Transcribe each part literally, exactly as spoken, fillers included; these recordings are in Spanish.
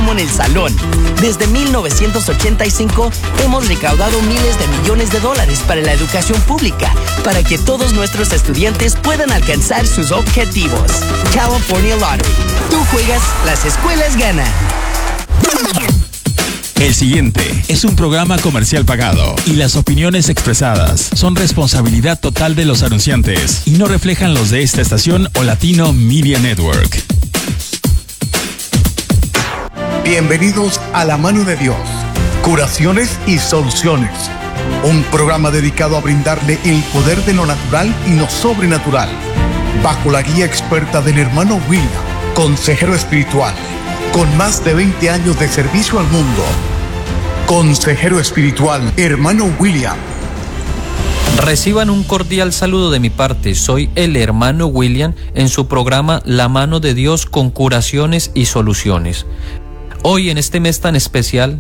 como en el salón. Desde mil novecientos ochenta y cinco hemos recaudado miles de millones de dólares para la educación pública, para que todos nuestros estudiantes puedan alcanzar sus objetivos. California Lottery. Tú juegas, las escuelas ganan. El siguiente es un programa comercial pagado y las opiniones expresadas son responsabilidad total de los anunciantes y no reflejan los de esta estación o Latino Media Network. Bienvenidos a La Mano de Dios, curaciones y soluciones. Un programa dedicado a brindarle el poder de lo natural y lo sobrenatural, bajo la guía experta del hermano William, consejero espiritual, con más de veinte años de servicio al mundo. Consejero espiritual, hermano William. Reciban un cordial saludo de mi parte. Soy el hermano William en su programa La Mano de Dios con curaciones y soluciones. Hoy, en este mes tan especial,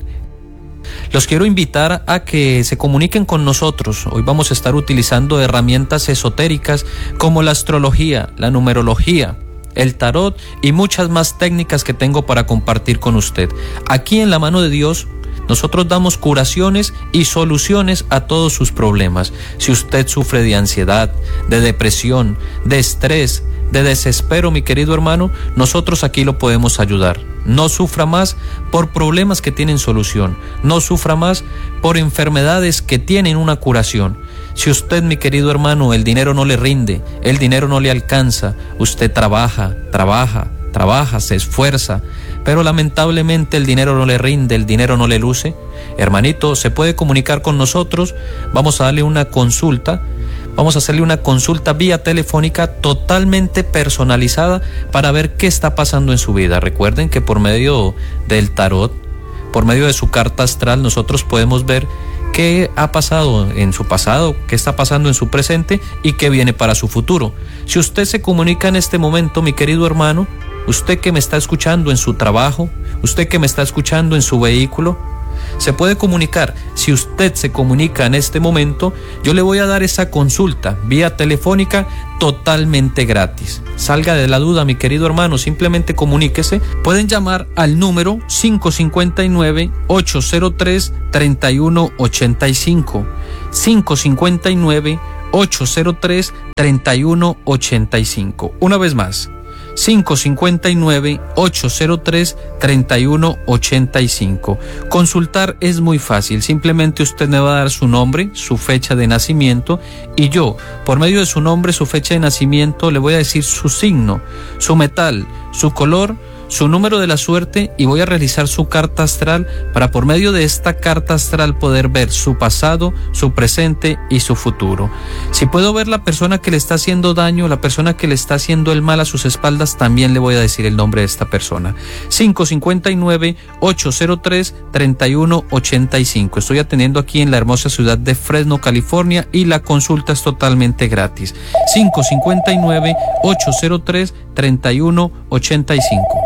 los quiero invitar a que se comuniquen con nosotros. Hoy vamos a estar utilizando herramientas esotéricas como la astrología, la numerología, el tarot y muchas más técnicas que tengo para compartir con usted. Aquí en La Mano de Dios nosotros damos curaciones y soluciones a todos sus problemas. Si usted sufre de ansiedad, de depresión, de estrés, de desespero, mi querido hermano, nosotros aquí lo podemos ayudar. No sufra más por problemas que tienen solución. No sufra más por enfermedades que tienen una curación. Si usted, mi querido hermano, el dinero no le rinde, el dinero no le alcanza, usted trabaja, trabaja, trabaja, se esfuerza, pero lamentablemente el dinero no le rinde, el dinero no le luce, hermanito, se puede comunicar con nosotros. Vamos a darle una consulta, vamos a hacerle una consulta vía telefónica totalmente personalizada para ver qué está pasando en su vida. Recuerden que por medio del tarot, por medio de su carta astral, nosotros podemos ver qué ha pasado en su pasado, qué está pasando en su presente y qué viene para su futuro. Si usted se comunica en este momento, mi querido hermano, usted que me está escuchando en su trabajo, usted que me está escuchando en su vehículo, se puede comunicar. Si usted se comunica en este momento, yo le voy a dar esa consulta vía telefónica totalmente gratis. Salga de la duda, mi querido hermano, simplemente comuníquese. Pueden llamar al número cinco cinco nueve, ocho cero tres, tres uno ocho cinco, cinco cinco nueve, ocho cero tres, tres uno ocho cinco. Una vez más, cinco cinco nueve, ocho cero tres, tres uno ocho cinco. Consultar es muy fácil, simplemente usted me va a dar su nombre, su fecha de nacimiento y yo, por medio de su nombre, su fecha de nacimiento, le voy a decir su signo, su metal, su color, su número de la suerte y voy a realizar su carta astral para por medio de esta carta astral poder ver su pasado, su presente y su futuro. Si puedo ver la persona que le está haciendo daño, la persona que le está haciendo el mal a sus espaldas, también le voy a decir el nombre de esta persona. cinco cinco nueve, ocho cero tres, tres uno ocho cinco. Estoy atendiendo aquí en la hermosa ciudad de Fresno, California, y la consulta es totalmente gratis. cinco cinco nueve, ocho cero tres, tres uno ocho cinco.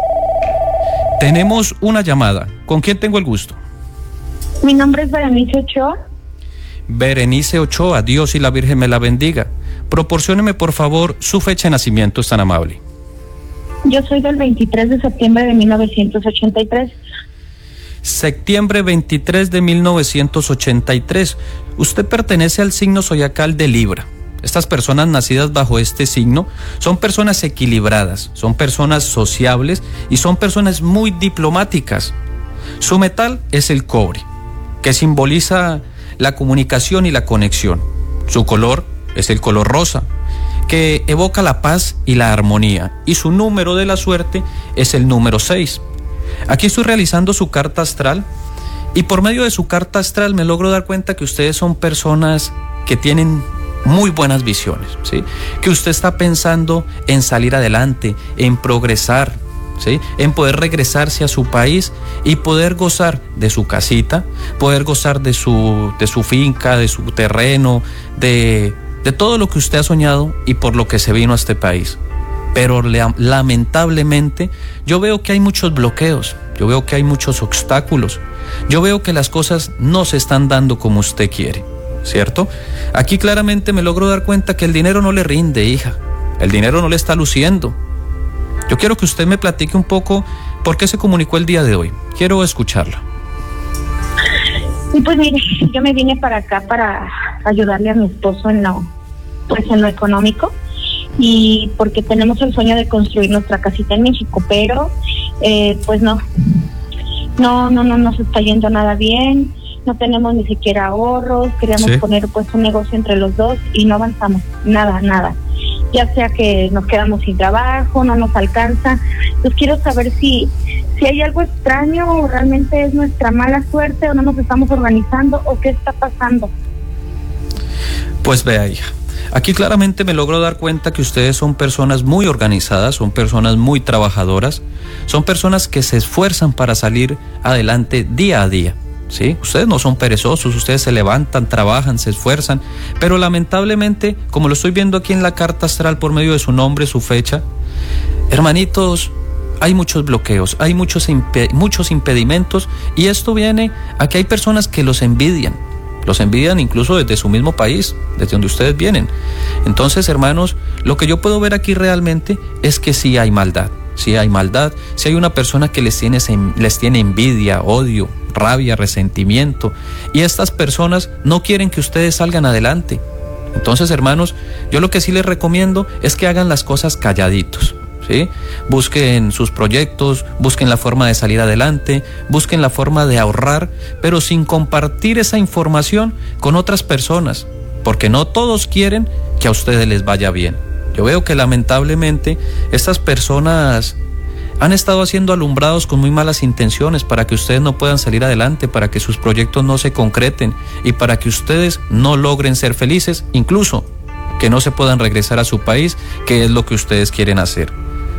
Tenemos una llamada. ¿Con quién tengo el gusto? Mi nombre es Berenice Ochoa. Berenice Ochoa, Dios y la Virgen me la bendiga. Proporcióneme por favor su fecha de nacimiento, es tan amable. Yo soy del veintitrés de septiembre de mil novecientos ochenta y tres. Septiembre veintitrés de mil novecientos ochenta y tres. Usted pertenece al signo zodiacal de Libra. Estas personas nacidas bajo este signo son personas equilibradas, son personas sociables y son personas muy diplomáticas. Su metal es el cobre, que simboliza la comunicación y la conexión. Su color es el color rosa, que evoca la paz y la armonía. Y su número de la suerte es el número seis. Aquí estoy realizando su carta astral y por medio de su carta astral me logro dar cuenta que ustedes son personas que tienen muy buenas visiones, ¿sí? Que usted está pensando en salir adelante, en progresar, ¿sí? En poder regresarse a su país y poder gozar de su casita, poder gozar de su, de su finca, de su terreno, de, de todo lo que usted ha soñado y por lo que se vino a este país. Pero lamentablemente yo veo que hay muchos bloqueos, yo veo que hay muchos obstáculos, yo veo que las cosas no se están dando como usted quiere, ¿cierto? Aquí claramente me logro dar cuenta que el dinero no le rinde, hija, el dinero no le está luciendo. Yo quiero que usted me platique un poco ¿Por qué se comunicó el día de hoy? Quiero escucharla. Y pues mire, yo me vine para acá para ayudarle a mi esposo en lo, pues en lo económico, y porque tenemos el sueño de construir nuestra casita en México, pero eh, pues no, no, no, no nos está yendo nada bien, no tenemos ni siquiera ahorros, queríamos sí. poner pues un negocio entre los dos y no avanzamos, nada, nada. Ya sea que nos quedamos sin trabajo, no nos alcanza. Entonces quiero saber si, si hay algo extraño o realmente es nuestra mala suerte o no nos estamos organizando o qué está pasando. Pues vea, hija, aquí claramente me logro dar cuenta que ustedes son personas muy organizadas, son personas muy trabajadoras, son personas que se esfuerzan para salir adelante día a día. ¿Sí? Ustedes no son perezosos, ustedes se levantan, trabajan, se esfuerzan, pero lamentablemente, como lo estoy viendo aquí en la carta astral por medio de su nombre, su fecha, hermanitos, hay muchos bloqueos, hay muchos, impe- muchos impedimentos, y esto viene a que hay personas que los envidian, los envidian incluso desde su mismo país, desde donde ustedes vienen. Entonces, hermanos, lo que yo puedo ver aquí realmente es que sí hay maldad. Si hay maldad, si hay una persona que les tiene, les tiene envidia, odio, rabia, resentimiento, y estas personas no quieren que ustedes salgan adelante. Entonces, hermanos, yo lo que sí les recomiendo es que hagan las cosas calladitos, ¿sí? Busquen sus proyectos, busquen la forma de salir adelante, busquen la forma de ahorrar, pero sin compartir esa información con otras personas, porque no todos quieren que a ustedes les vaya bien. Yo veo que lamentablemente estas personas han estado siendo alumbrados con muy malas intenciones para que ustedes no puedan salir adelante, para que sus proyectos no se concreten y para que ustedes no logren ser felices, incluso que no se puedan regresar a su país, que es lo que ustedes quieren hacer.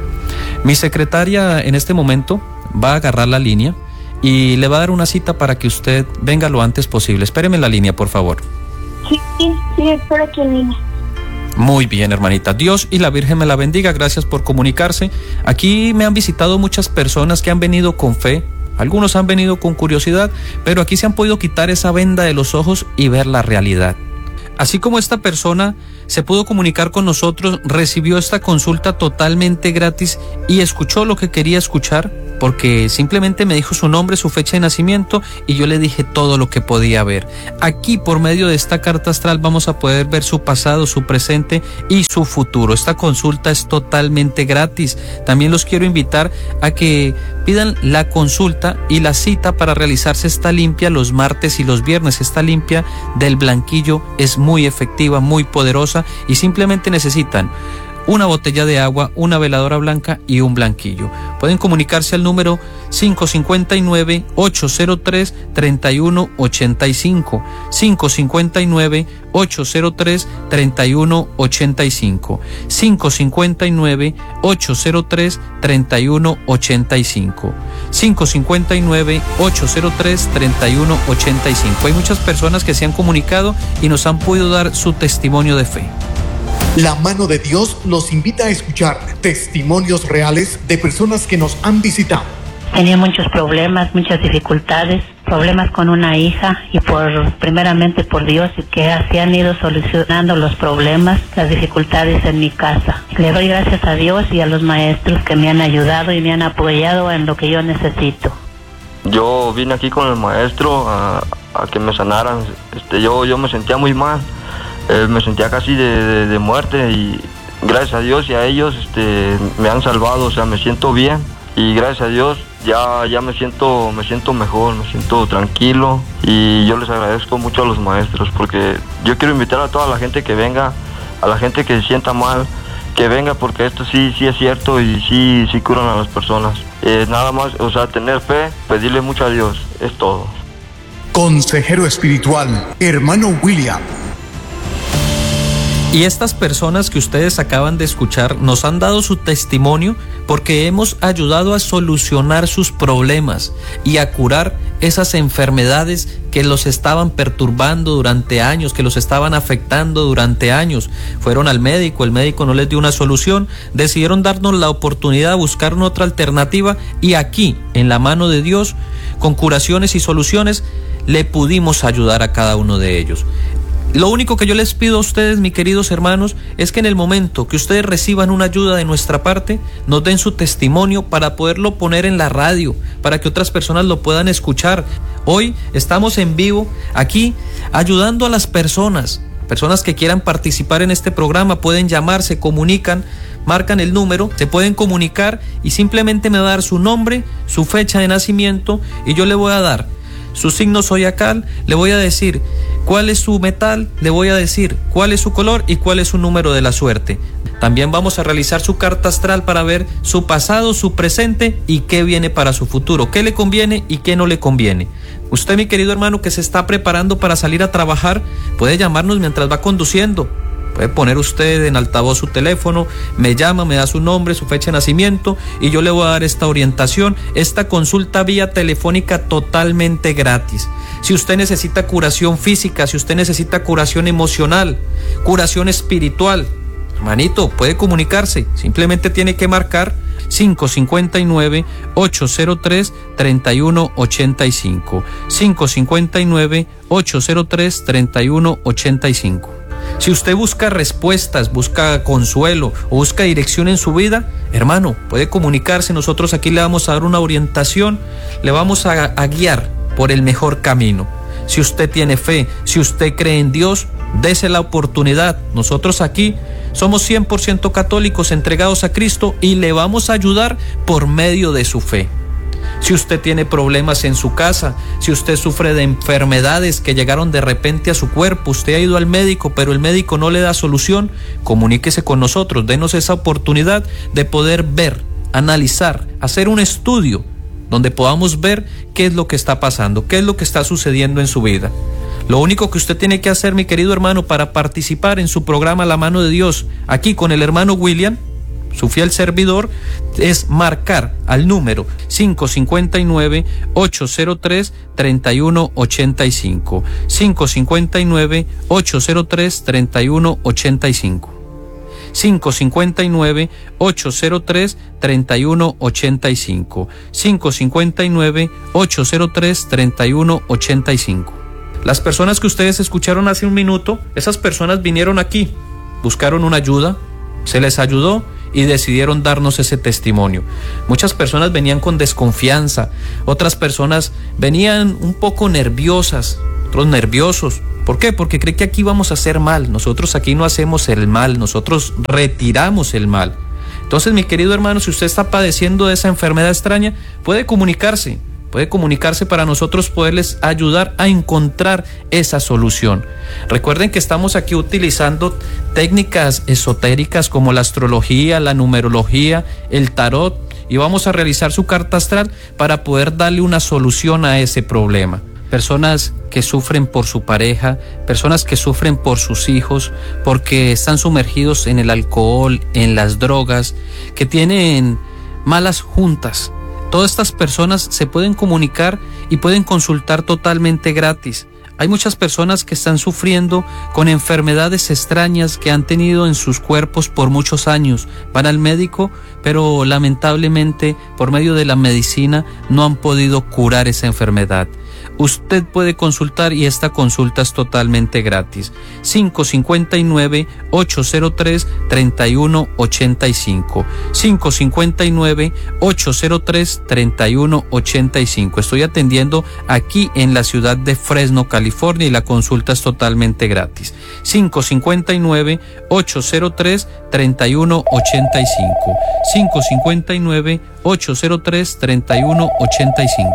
Mi secretaria en este momento va a agarrar la línea y le va a dar una cita para que usted venga lo antes posible. Espéreme en la línea, por favor. Sí, sí, sí, espero aquí en línea. Muy bien, hermanita. Dios y la Virgen me la bendiga. Gracias por comunicarse. Aquí me han visitado muchas personas que han venido con fe. Algunos han venido con curiosidad, pero aquí se han podido quitar esa venda de los ojos y ver la realidad. Así como esta persona se pudo comunicar con nosotros, recibió esta consulta totalmente gratis y escuchó lo que quería escuchar, porque simplemente me dijo su nombre, su fecha de nacimiento, y yo le dije todo lo que podía ver. Aquí, por medio de esta carta astral, vamos a poder ver su pasado, su presente y su futuro. Esta consulta es totalmente gratis. También los quiero invitar a que pidan la consulta y la cita para realizarse esta limpia los martes y los viernes. Esta limpia del blanquillo es muy efectiva, muy poderosa, y simplemente necesitan una botella de agua, una veladora blanca y un blanquillo. Pueden comunicarse al número cinco cinco nueve, ocho cero tres, tres uno ocho cinco, cinco cinco nueve, ocho cero tres, tres uno ocho cinco, cinco cinco nueve, ocho cero tres, tres uno ocho cinco, cinco cinco nueve, ocho cero tres, tres uno ocho cinco. Hay muchas personas que se han comunicado y nos han podido dar su testimonio de fe. La mano de Dios los invita a escuchar testimonios reales de personas que nos han visitado. Tenía muchos problemas, muchas dificultades, problemas con una hija, y por primeramente por Dios que se han ido solucionando los problemas, las dificultades en mi casa. Le doy gracias a Dios y a los maestros que me han ayudado y me han apoyado en lo que yo necesito. Yo vine aquí con el maestro a, a que me sanaran. Este, yo, yo me sentía muy mal. Eh, me sentía casi de, de, de muerte, y gracias a Dios y a ellos este, me han salvado. O sea, me siento bien, y gracias a Dios ya, ya me siento me siento mejor, me siento tranquilo, y yo les agradezco mucho a los maestros, porque yo quiero invitar a toda la gente que venga, a la gente que se sienta mal, que venga, porque esto sí sí es cierto, y sí sí curan a las personas. Eh, nada más, o sea, tener fe, pedirle mucho a Dios, es todo. Consejero espiritual, hermano William. Y estas personas que ustedes acaban de escuchar nos han dado su testimonio porque hemos ayudado a solucionar sus problemas y a curar esas enfermedades que los estaban perturbando durante años, que los estaban afectando durante años. Fueron al médico, el médico no les dio una solución, decidieron darnos la oportunidad de buscar una otra alternativa, y aquí, en la mano de Dios, con curaciones y soluciones, le pudimos ayudar a cada uno de ellos. Lo único que yo les pido a ustedes, mis queridos hermanos, es que en el momento que ustedes reciban una ayuda de nuestra parte, nos den su testimonio para poderlo poner en la radio, para que otras personas lo puedan escuchar. Hoy estamos en vivo aquí ayudando a las personas, personas que quieran participar en este programa, pueden llamar, se comunican, marcan el número, se pueden comunicar y simplemente me va a dar su nombre, su fecha de nacimiento y yo le voy a dar su signo zodiacal, le voy a decir cuál es su metal, le voy a decir cuál es su color y cuál es su número de la suerte. También vamos a realizar su carta astral para ver su pasado, su presente y qué viene para su futuro, qué le conviene y qué no le conviene. Usted, mi querido hermano, que se está preparando para salir a trabajar, puede llamarnos mientras va conduciendo. Puede poner usted en altavoz su teléfono, me llama, me da su nombre, su fecha de nacimiento y yo le voy a dar esta orientación, esta consulta vía telefónica totalmente gratis. Si usted necesita curación física, si usted necesita curación emocional, curación espiritual, hermanito, puede comunicarse, simplemente tiene que marcar cinco cinco nueve, ocho cero tres, tres uno ocho cinco, cinco cinco nueve, ocho cero tres, tres uno ocho cinco. Si usted busca respuestas, busca consuelo o busca dirección en su vida, hermano, puede comunicarse. Nosotros aquí le vamos a dar una orientación, le vamos a, a guiar por el mejor camino. Si usted tiene fe, si usted cree en Dios, dese la oportunidad. Nosotros aquí somos cien por ciento católicos entregados a Cristo y le vamos a ayudar por medio de su fe. Si usted tiene problemas en su casa, si usted sufre de enfermedades que llegaron de repente a su cuerpo, usted ha ido al médico, pero el médico no le da solución, comuníquese con nosotros, denos esa oportunidad de poder ver, analizar, hacer un estudio donde podamos ver qué es lo que está pasando, qué es lo que está sucediendo en su vida. Lo único que usted tiene que hacer, mi querido hermano, para participar en su programa La Mano de Dios, aquí con el hermano William, su fiel servidor, es marcar al número cinco cinco nueve, ocho cero tres, tres uno ocho cinco, cinco cinco nueve, ocho cero tres, tres uno ocho cinco, cinco cinco nueve, ocho cero tres, tres uno ocho cinco, cinco cinco nueve, ocho cero tres, tres uno ocho cinco. Las personas que ustedes escucharon hace un minuto, esas personas vinieron aquí, buscaron una ayuda, se les ayudó y decidieron darnos ese testimonio. Muchas personas venían con desconfianza, otras personas venían un poco nerviosas, otros nerviosos. ¿Por qué? Porque creen que aquí vamos a hacer mal. Nosotros aquí no hacemos el mal, nosotros retiramos el mal. Entonces, mi querido hermano, si usted está padeciendo de esa enfermedad extraña, puede comunicarse, puede comunicarse para nosotros poderles ayudar a encontrar esa solución. Recuerden que estamos aquí utilizando técnicas esotéricas como la astrología, la numerología, el tarot, y vamos a realizar su carta astral para poder darle una solución a ese problema. Personas que sufren por su pareja, personas que sufren por sus hijos, porque están sumergidos en el alcohol, en las drogas, que tienen malas juntas. Todas estas personas se pueden comunicar y pueden consultar totalmente gratis. Hay muchas personas que están sufriendo con enfermedades extrañas que han tenido en sus cuerpos por muchos años. Van al médico, pero lamentablemente por medio de la medicina no han podido curar esa enfermedad. Usted puede consultar y esta consulta es totalmente gratis. cinco cinco nueve, ocho cero tres, tres uno ocho cinco, cinco cinco nueve, ocho cero tres, tres uno ocho cinco. Estoy atendiendo aquí en la ciudad de Fresno, California, y la consulta es totalmente gratis. cinco cinco nueve, ocho cero tres, tres uno ocho cinco, cinco cinco nueve, ocho cero tres, tres uno ocho cinco.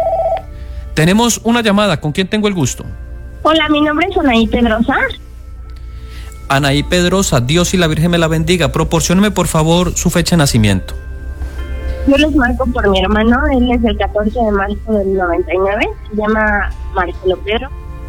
Tenemos una llamada. ¿Con quién tengo el gusto? Hola, mi nombre es Anaí Pedrosa. Anaí Pedrosa, Dios y la Virgen me la bendiga. Proporcióneme por favor su fecha de nacimiento. Yo les marco por mi hermano, él es del catorce de marzo del noventa y nueve, se llama Marcelo Pedro.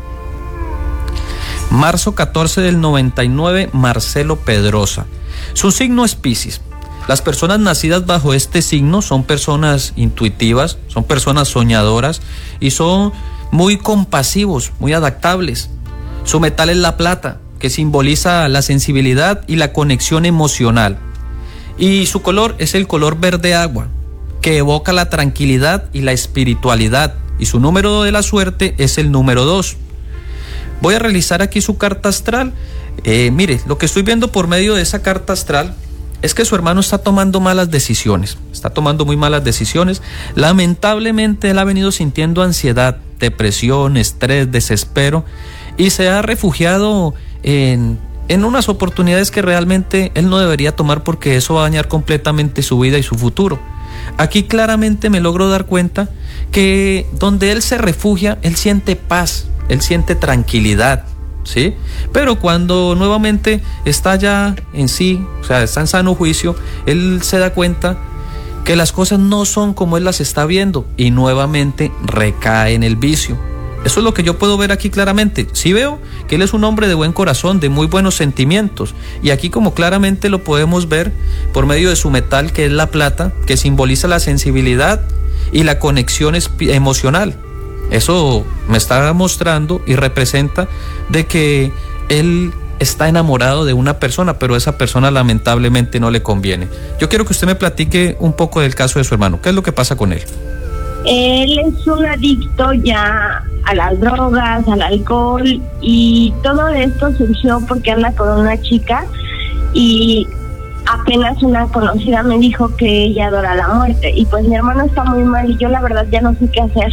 Marzo catorce del noventa y nueve, Marcelo Pedrosa. Su signo es Piscis. Las personas nacidas bajo este signo son personas intuitivas, son personas soñadoras y son muy compasivos, muy adaptables. Su metal es la plata, que simboliza la sensibilidad y la conexión emocional. Y su color es el color verde agua, que evoca la tranquilidad y la espiritualidad. Y su número de la suerte es el número dos. Voy a realizar aquí su carta astral. Eh, mire, lo que estoy viendo por medio de esa carta astral es que su hermano está tomando malas decisiones, está tomando muy malas decisiones. Lamentablemente él ha venido sintiendo ansiedad, depresión, estrés, desespero y se ha refugiado en, en unas oportunidades que realmente él no debería tomar, porque eso va a dañar completamente su vida y su futuro. Aquí claramente me logro dar cuenta que donde él se refugia, él siente paz, él siente tranquilidad, ¿sí? Pero cuando nuevamente está ya en sí, o sea, está en sano juicio, él se da cuenta que las cosas no son como él las está viendo y nuevamente recae en el vicio. Eso es lo que yo puedo ver aquí claramente. Sí veo que él es un hombre de buen corazón, de muy buenos sentimientos, y aquí como claramente lo podemos ver por medio de su metal, que es la plata, que simboliza la sensibilidad y la conexión emocional. Eso me está mostrando y representa de que él está enamorado de una persona, pero esa persona lamentablemente no le conviene. Yo quiero que usted me platique un poco del caso de su hermano. ¿Qué es lo que pasa con él? Él es un adicto ya a las drogas, al alcohol, y todo esto surgió porque anda con una chica y apenas una conocida me dijo que ella adora la muerte, y pues mi hermano está muy mal y yo la verdad ya no sé qué hacer.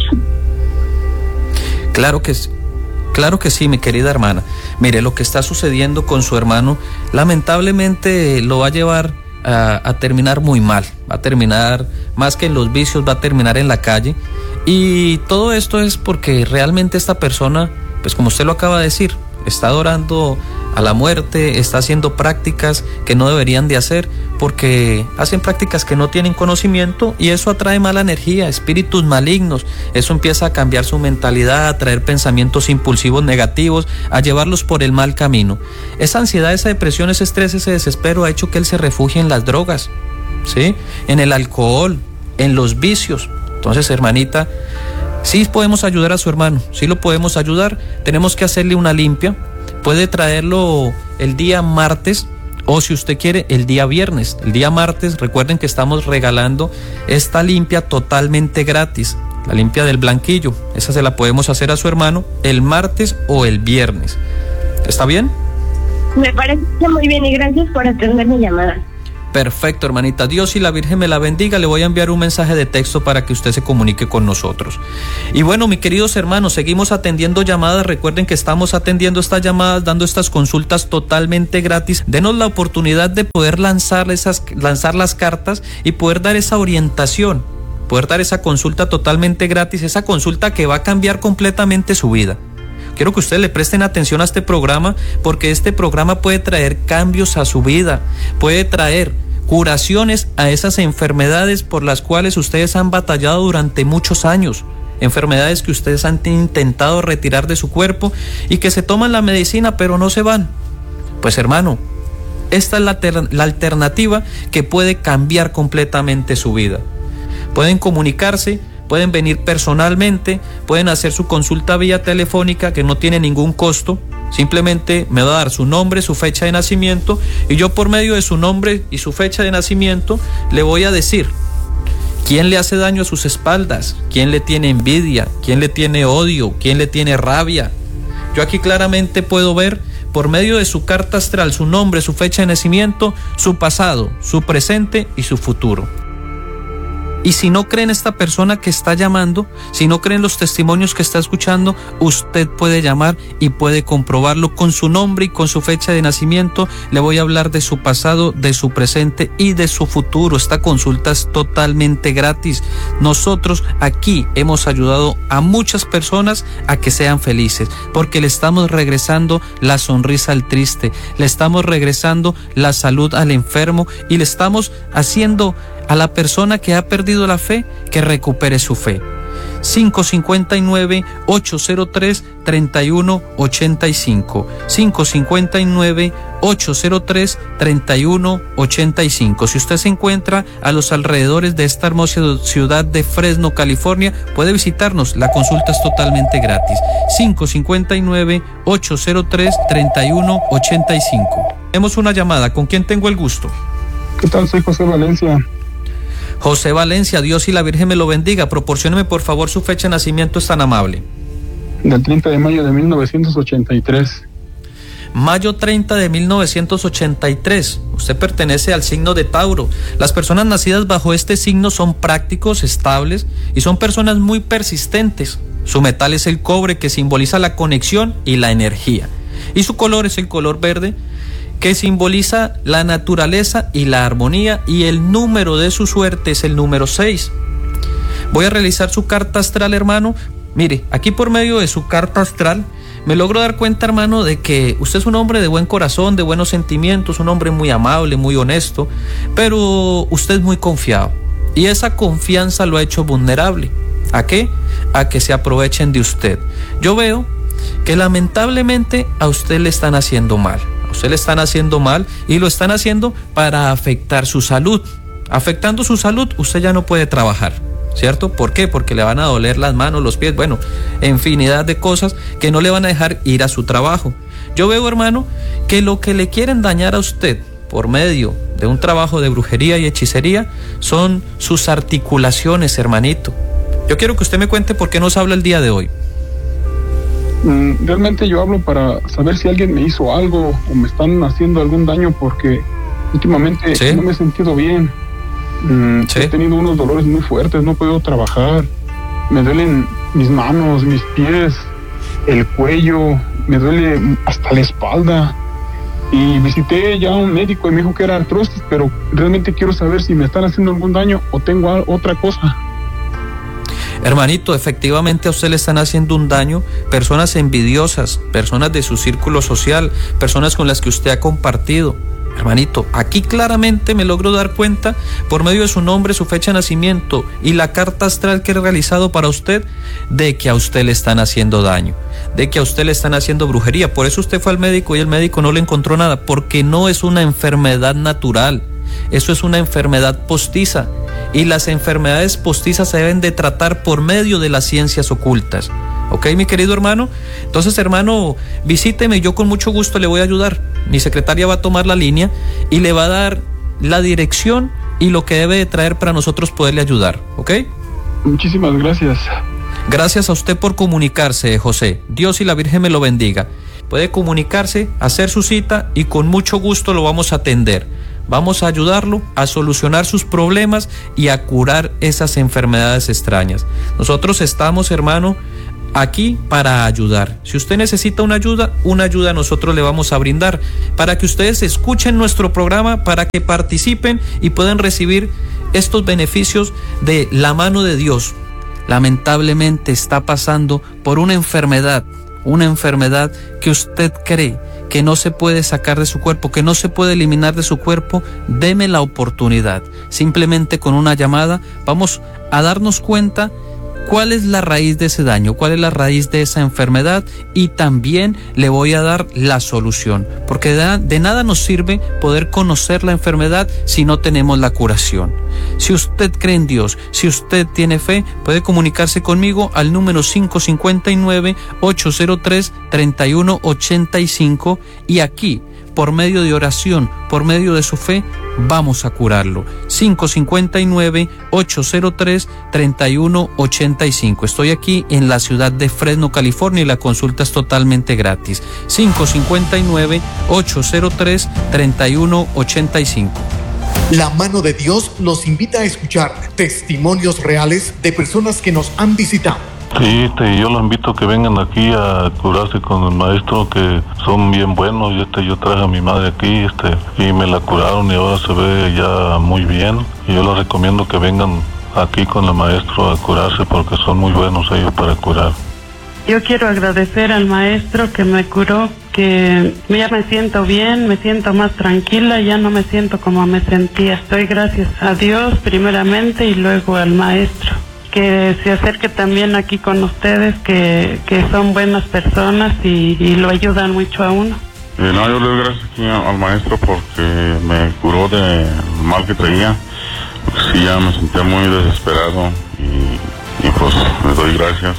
Claro que sí. Claro que sí, mi querida hermana. Mire, lo que está sucediendo con su hermano lamentablemente lo va a llevar a, a terminar muy mal. Va a terminar, más que en los vicios, va a terminar en la calle. Y todo esto es porque realmente esta persona, pues como usted lo acaba de decir, está adorando a la muerte, está haciendo prácticas que no deberían de hacer, porque hacen prácticas que no tienen conocimiento, y eso atrae mala energía, espíritus malignos. Eso empieza a cambiar su mentalidad, a traer pensamientos impulsivos negativos, a llevarlos por el mal camino. Esa ansiedad, esa depresión, ese estrés, ese desespero ha hecho que él se refugie en las drogas, ¿sí? En el alcohol, en los vicios. Entonces, hermanita, sí podemos ayudar a su hermano, sí lo podemos ayudar. Tenemos que hacerle una limpia. Puede traerlo el día martes, o si usted quiere el día viernes. El día martes, recuerden que estamos regalando esta limpia totalmente gratis, la limpia del blanquillo. Esa se la podemos hacer a su hermano el martes o el viernes. ¿Está bien? Me parece muy bien y gracias por atender mi llamada. Perfecto, hermanita. Dios y la Virgen me la bendiga. Le voy a enviar un mensaje de texto para que usted se comunique con nosotros. Y bueno, mis queridos hermanos, seguimos atendiendo llamadas. Recuerden que estamos atendiendo estas llamadas, dando estas consultas totalmente gratis. Denos la oportunidad de poder lanzar esas, lanzar las cartas y poder dar esa orientación, poder dar esa consulta totalmente gratis, esa consulta que va a cambiar completamente su vida. Quiero que ustedes le presten atención a este programa, porque este programa puede traer cambios a su vida, puede traer curaciones a esas enfermedades por las cuales ustedes han batallado durante muchos años, enfermedades que ustedes han intentado retirar de su cuerpo y que se toman la medicina pero no se van. Pues hermano, esta es la, la alternativa que puede cambiar completamente su vida. Pueden comunicarse, pueden venir personalmente, pueden hacer su consulta vía telefónica que no tiene ningún costo. Simplemente me va a dar su nombre, su fecha de nacimiento, y yo por medio de su nombre y su fecha de nacimiento le voy a decir quién le hace daño a sus espaldas, quién le tiene envidia, quién le tiene odio, quién le tiene rabia. Yo aquí claramente puedo ver por medio de su carta astral su nombre, su fecha de nacimiento, su pasado, su presente y su futuro. Y si no creen esta persona que está llamando, si no creen los testimonios que está escuchando, usted puede llamar y puede comprobarlo con su nombre y con su fecha de nacimiento. Le voy a hablar de su pasado, de su presente y de su futuro. Esta consulta es totalmente gratis. Nosotros aquí hemos ayudado a muchas personas a que sean felices, porque le estamos regresando la sonrisa al triste, le estamos regresando la salud al enfermo y le estamos haciendo a la persona que ha perdido la fe que recupere su fe. cinco cinco nueve, ocho cero tres, tres uno ocho cinco. cinco cinco nueve, ocho cero tres, tres uno ocho cinco. Si usted se encuentra a los alrededores de esta hermosa ciudad de Fresno, California, puede visitarnos. La consulta es totalmente gratis. cinco cinco nueve, ocho cero tres, tres uno ocho cinco. Tenemos una llamada. ¿Con quién tengo el gusto? ¿Qué tal? Soy José Valencia. José Valencia, Dios y la Virgen me lo bendiga. Proporcióneme por favor su fecha de nacimiento, es tan amable. Del treinta de mayo de mil novecientos ochenta y tres. Mayo treinta de mil novecientos ochenta y tres. Usted pertenece al signo de Tauro. Las personas nacidas bajo este signo son prácticos, estables y son personas muy persistentes. Su metal es el cobre, que simboliza la conexión y la energía. Y su color es el color verde, que simboliza la naturaleza y la armonía. Y el número de su suerte es el número seis. Voy a realizar su carta astral, hermano. Mire, aquí por medio de su carta astral me logro dar cuenta, hermano, de que usted es un hombre de buen corazón, de buenos sentimientos, un hombre muy amable, muy honesto, pero usted es muy confiado. Y esa confianza lo ha hecho vulnerable. ¿A qué? A que se aprovechen de usted. Yo veo que lamentablemente a usted le están haciendo mal. A usted le están haciendo mal y lo están haciendo para afectar su salud. Afectando su salud, usted ya no puede trabajar, ¿cierto? ¿Por qué? Porque le van a doler las manos, los pies, bueno, infinidad de cosas que no le van a dejar ir a su trabajo. Yo veo, hermano, que lo que le quieren dañar a usted por medio de un trabajo de brujería y hechicería son sus articulaciones, hermanito. Yo quiero que usted me cuente por qué nos habla el día de hoy. Mm, realmente yo hablo para saber si alguien me hizo algo o me están haciendo algún daño, porque últimamente ¿sí? no me he sentido bien. Mm, ¿sí? He tenido unos dolores muy fuertes, no puedo trabajar, me duelen mis manos, mis pies, el cuello, me duele hasta la espalda. Y visité ya a un médico y me dijo que era artrosis, pero realmente quiero saber si me están haciendo algún daño o tengo otra cosa. Hermanito, efectivamente a usted le están haciendo un daño personas envidiosas, personas de su círculo social, personas con las que usted ha compartido. Hermanito, aquí claramente me logro dar cuenta por medio de su nombre, su fecha de nacimiento y la carta astral que he realizado para usted, de que a usted le están haciendo daño, de que a usted le están haciendo brujería. Por eso usted fue al médico y el médico no le encontró nada, porque no es una enfermedad natural, eso es una enfermedad postiza, y las enfermedades postizas se deben de tratar por medio de las ciencias ocultas. ¿Ok, mi querido hermano? Entonces, hermano, visíteme, yo con mucho gusto le voy a ayudar. Mi secretaria va a tomar la línea y le va a dar la dirección y lo que debe de traer para nosotros poderle ayudar, ¿ok? Muchísimas gracias. Gracias a usted por comunicarse, José. Dios y la Virgen me lo bendiga. Puede comunicarse, hacer su cita y con mucho gusto lo vamos a atender. Vamos a ayudarlo a solucionar sus problemas y a curar esas enfermedades extrañas. Nosotros estamos, hermano, aquí para ayudar. Si usted necesita una ayuda, una ayuda nosotros le vamos a brindar para que ustedes escuchen nuestro programa, para que participen y puedan recibir estos beneficios de la mano de Dios. Lamentablemente está pasando por una enfermedad, una enfermedad que usted cree que no se puede sacar de su cuerpo, que no se puede eliminar de su cuerpo. Deme la oportunidad. Simplemente con una llamada vamos a darnos cuenta cuál es la raíz de ese daño, cuál es la raíz de esa enfermedad, y también le voy a dar la solución, porque de, de nada nos sirve poder conocer la enfermedad si no tenemos la curación. Si usted cree en Dios, si usted tiene fe, puede comunicarse conmigo al número cinco cinco nueve, ocho cero tres, tres uno ocho cinco, y aquí, por medio de oración, por medio de su fe, vamos a curarlo. cinco cinco nueve, ocho cero tres, tres uno ocho cinco. Estoy aquí en la ciudad de Fresno, California, y la consulta es totalmente gratis. cinco cinco nueve, ocho cero tres, tres uno ocho cinco. La mano de Dios los invita a escuchar testimonios reales de personas que nos han visitado. Sí, este, yo los invito a que vengan aquí a curarse con el maestro, que son bien buenos. Y este, yo traje a mi madre aquí, este, y me la curaron y ahora se ve ya muy bien. Y yo les recomiendo que vengan aquí con el maestro a curarse, porque son muy buenos ellos para curar. Yo quiero agradecer al maestro que me curó, que ya me siento bien, me siento más tranquila, ya no me siento como me sentía. Estoy gracias a Dios primeramente y luego al maestro. Que se acerque también aquí con ustedes, que, que son buenas personas y, y lo ayudan mucho a uno. Eh, no, yo le doy gracias aquí al maestro porque me curó del mal que traía. Sí, ya me sentía muy desesperado y, y pues le doy gracias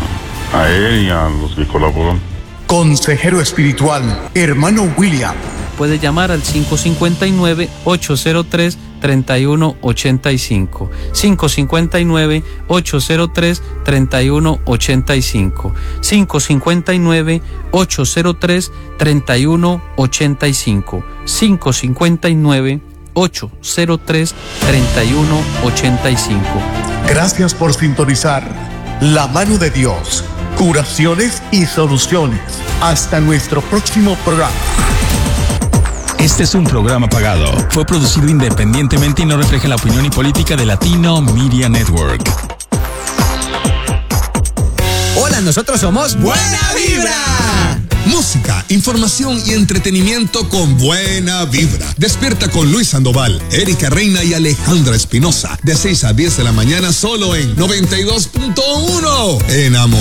a, a él y a los que colaboran. Consejero espiritual, hermano William. puede llamar al cinco cinco nueve, ocho cero tres, tres uno ocho cinco. cinco cinco nueve, ocho cero tres, tres uno ocho cinco. cinco cinco nueve, ocho cero tres, tres uno ocho cinco. cinco cinco nueve, ocho cero tres, tres uno ocho cinco. Gracias por sintonizar La Mano de Dios, curaciones y soluciones. Hasta nuestro próximo programa. Este es un programa pagado. Fue producido independientemente y no refleja la opinión y política de Latino Media Network. Hola, nosotros somos Buena Vibra. Música, información y entretenimiento con buena vibra. Despierta con Luis Sandoval, Erika Reina y Alejandra Espinosa. De seis a diez de la mañana solo en noventa y dos punto uno. Enamorado.